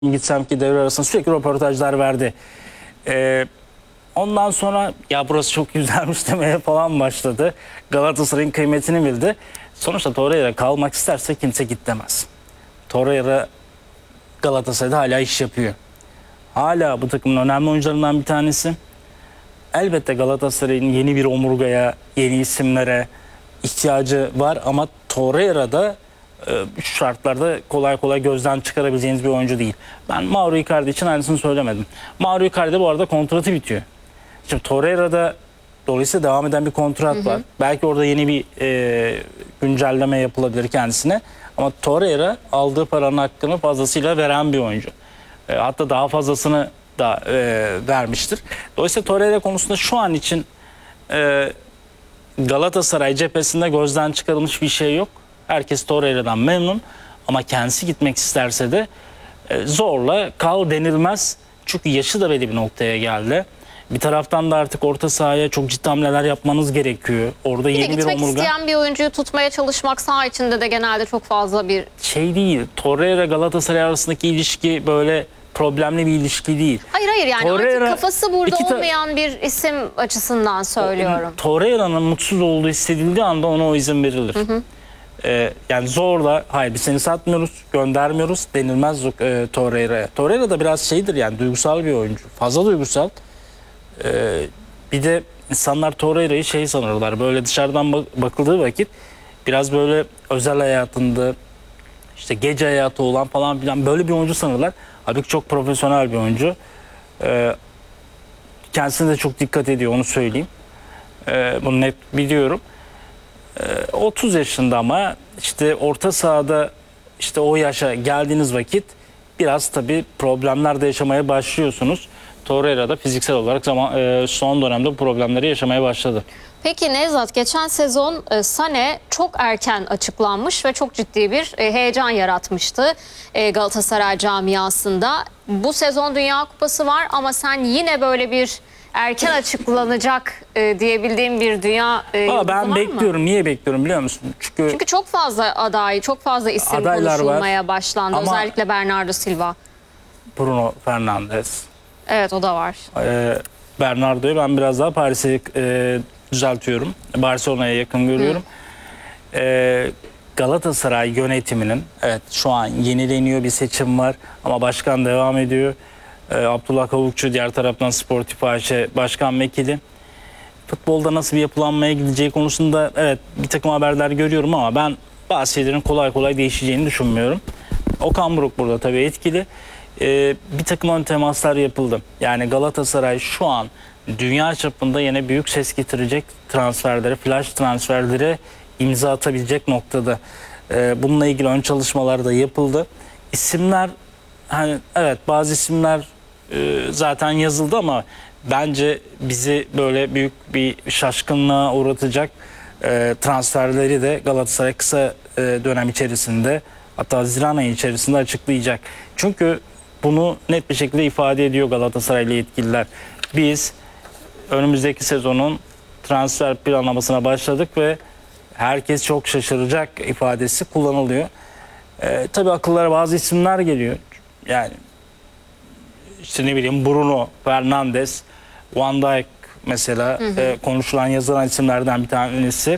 gitsem ki devre arasında sürekli röportajlar verdi. Ondan sonra ya burası çok güzelmiş demeye falan başladı. Galatasaray'ın kıymetini bildi. Sonuçta Torreira kalmak isterse kimse git demez. Torreira Galatasaray'da hala iş yapıyor. Hala bu takımın önemli oyuncularından bir tanesi. Elbette Galatasaray'ın yeni bir omurgaya, yeni isimlere ihtiyacı var ama Torreira'da şu şartlarda kolay kolay gözden çıkarabileceğiniz bir oyuncu değil. Ben Mauro Icardi için aynısını söylemedim. Mauro Icardi bu arada kontratı bitiyor. Şimdi Torreira'da dolayısıyla devam eden bir kontrat var. Belki orada yeni bir güncelleme yapılabilir kendisine. Ama Torreira aldığı paranın hakkını fazlasıyla veren bir oyuncu. Hatta daha fazlasını da vermiştir. Dolayısıyla Torreira konusunda şu an için Galatasaray cephesinde gözden çıkarılmış bir şey yok. Herkes Torreira'dan memnun ama kendisi gitmek isterse de zorla kal denilmez. Çünkü yaşı da belli bir noktaya geldi. Bir taraftan da artık orta sahaya çok ciddi hamleler yapmanız gerekiyor. Orada Bir de yeni bir gitmek omurga. isteyen bir oyuncuyu tutmaya çalışmak saha içinde de genelde çok fazla bir... Şey değil, Torreira Galatasaray arasındaki ilişki böyle problemli bir ilişki değil. Hayır yani Torreira, artık kafası burada iki olmayan bir isim açısından söylüyorum. Torreira'nın mutsuz olduğu hissedildiği anda ona o izin verilir. Yani zorla hayır biz seni satmıyoruz, göndermiyoruz denilmez Torreira'ya. Torreira da biraz şeydir yani duygusal bir oyuncu. Fazla duygusal. Bir de insanlar Torreira'yı şey sanırlar. Böyle dışarıdan bakıldığı vakit biraz böyle özel hayatında işte gece hayatı olan falan filan böyle bir oyuncu sanırlar. Halbuki çok profesyonel bir oyuncu. Kendisine de çok dikkat ediyor onu söyleyeyim. Bunu net biliyorum. 30 yaşında ama işte orta sahada işte o yaşa geldiğiniz vakit biraz tabii problemler de yaşamaya başlıyorsunuz. Torreira da fiziksel olarak son dönemde bu problemleri yaşamaya başladı. Peki Nevzat, geçen sezon Sané çok erken açıklanmış ve çok ciddi bir heyecan yaratmıştı Galatasaray camiasında. Bu sezon Dünya Kupası var ama sen yine böyle bir erken açıklanacak diyebildiğim bir dünya yıldızı Ben var bekliyorum. mı? Niye bekliyorum biliyor musun? Çünkü Çok fazla aday, çok fazla isim adaylar konuşulmaya var. başlandı. Ama Özellikle Bernardo Silva. Bruno Fernandes. Evet, o da var. Bernardo'yu ben biraz daha Paris'e düzeltiyorum. Barcelona'ya yakın görüyorum. Galatasaray yönetiminin evet şu an yenileniyor bir seçim var ama başkan devam ediyor. Abdullah Kavukçu diğer taraftan Sportif AŞ Başkan Vekili. Futbolda nasıl bir yapılanmaya gideceği konusunda evet bir takım haberler görüyorum ama ben bazı şeylerin kolay kolay değişeceğini düşünmüyorum. Okan Buruk burada tabii etkili. Bir takım ön temaslar yapıldı. Yani Galatasaray şu an dünya çapında yine büyük ses getirecek transferlere, flash transferlere imza atabilecek noktada. Bununla ilgili ön çalışmalar da yapıldı. İsimler hani evet bazı isimler zaten yazıldı ama bence bizi böyle büyük bir şaşkınlığa uğratacak transferleri de Galatasaray kısa dönem içerisinde hatta Haziran ayı içerisinde açıklayacak. Çünkü bunu net bir şekilde ifade ediyor Galatasaraylı yetkililer. Biz önümüzdeki sezonun transfer planlamasına başladık ve herkes çok şaşıracak ifadesi kullanılıyor. Tabii akıllara bazı isimler geliyor. Yani işte ne bileyim Bruno Fernandes, Van Dijk mesela konuşulan yazılan isimlerden bir tanesi.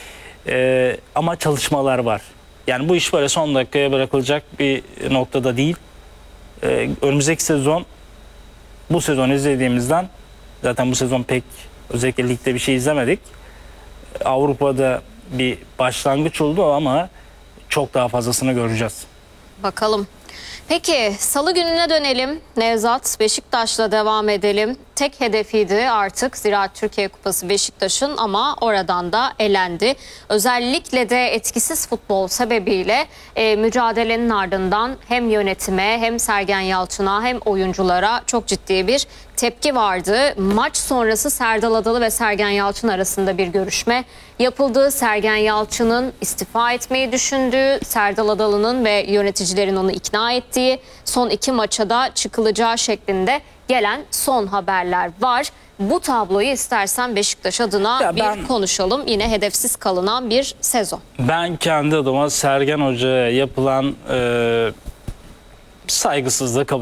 Ama çalışmalar var. Yani bu iş böyle son dakikaya bırakılacak bir noktada değil. Önümüzdeki sezon bu sezon izlediğimizden zaten bu sezon pek özellikle ligde bir şey izlemedik. Avrupa'da bir başlangıç oldu ama çok daha fazlasını göreceğiz. Bakalım. Peki salı gününe dönelim. Nevzat, Beşiktaş'la devam edelim. Tek hedefiydi artık Ziraat Türkiye Kupası Beşiktaş'ın ama oradan da elendi. Özellikle de etkisiz futbol sebebiyle mücadelenin ardından hem yönetime hem Sergen Yalçın'a hem oyunculara çok ciddi bir tepki vardı. Maç sonrası Serdal Adalı ve Sergen Yalçın arasında bir görüşme yapıldı. Sergen Yalçın'ın istifa etmeyi düşündüğü, Serdal Adalı'nın ve yöneticilerin onu ikna ettiği, son 2 maça da çıkılacağı şeklinde gelen son haberler var. Bu tabloyu istersen Beşiktaş adına konuşalım. Yine hedefsiz kalınan bir sezon. Ben kendi adıma Sergen Hoca'ya yapılan saygısızlığı kabul